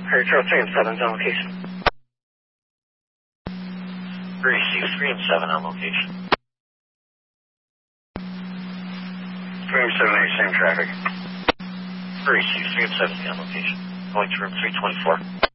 Courier Charles 3 and 7's on location. Receive 3 and 7 on location. 3 and 7, same traffic. Receive 3 and 7 on location. Going to room 324.